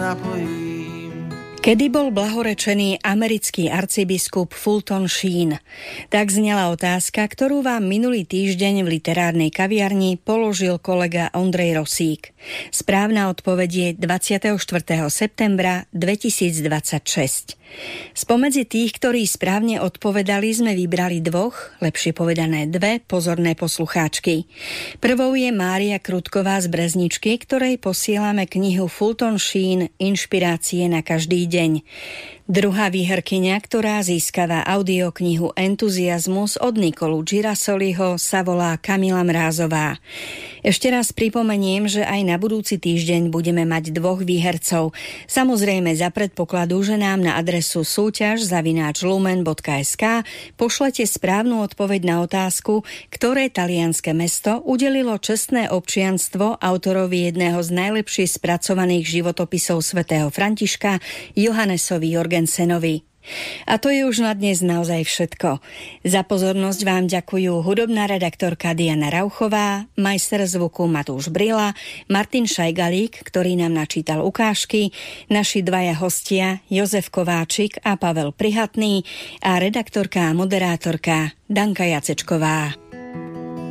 napojím. Kedy bol blahorečený americký arcibiskup Fulton Sheen? Tak znela otázka, ktorú vám minulý týždeň v literárnej kaviarni položil kolega Ondrej Rosík. Správna odpoveď je 24. septembra 2026. Spomedzi tých, ktorí správne odpovedali, sme vybrali dvoch, lepšie povedané dve, pozorné poslucháčky. Prvou je Mária Krutková z Brezničky, ktorej posielame knihu Fulton Sheen Inšpirácie na každý deň. Druhá výherkyňa, ktorá získava audioknihu Entuziasmus od Nikolu Girasoliho, sa volá Kamila Mrázová. Ešte raz pripomeniem, že aj na budúci týždeň budeme mať dvoch výhercov. Samozrejme za predpokladu, že nám na adresu súťaž@lumen.sk pošlete správnu odpoveď na otázku, ktoré talianske mesto udelilo čestné občianstvo autorovi jedného z najlepšie spracovaných životopisov svätého Františka, Johannesovi Jorgensenovi. A to je už na dnes naozaj všetko. Za pozornosť vám ďakujú hudobná redaktorka Diana Rauchová, majster zvuku Matúš Brila, Martin Šajgalík, ktorý nám načítal ukážky, naši dvaja hostia Jozef Kováčik a Pavel Prihatný a redaktorka a moderátorka Danka Jacečková.